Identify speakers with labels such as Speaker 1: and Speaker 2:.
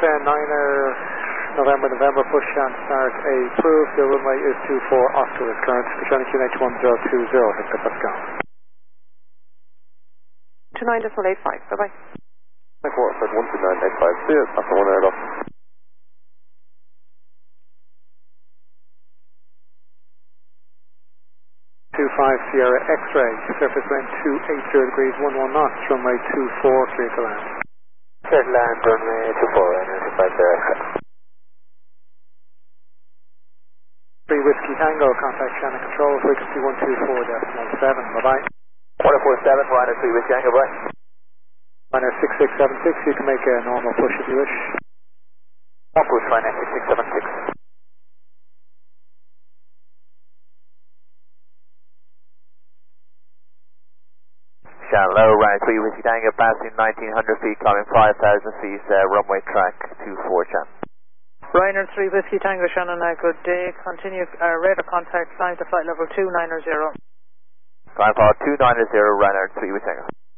Speaker 1: Niner, November, push and start approved. The runway is 24 Oscar with current returning QNH 1020. Hit the let's go.
Speaker 2: 29.85, bye bye.
Speaker 3: 4, 129.85, see you, after 1 air off.
Speaker 1: 25 Sierra X-ray, surface wind 280 degrees, 11 knots, runway 24, clear to land.
Speaker 4: Clear to land, runway 24, and 25 Sierra X-ray.
Speaker 1: 3 Whiskey Tango, contact channel control, frequency 124.7, bye-bye.
Speaker 4: 147, Ryder 3 Whiskey Tango, bye.
Speaker 1: Ryder 6676, you can make a normal push if you wish.
Speaker 4: One push, Ryder 6676.
Speaker 5: Shallow, Ryder 3 Whiskey Tango, passing 1900 feet, climbing 5000 feet, runway track 24, channel.
Speaker 2: Ryder 3 Whiskey Tango, Shannon, good day. Continue radar contact, climb to flight level 290.
Speaker 5: Climb flight 290, Ryder 3 Whiskey Tango.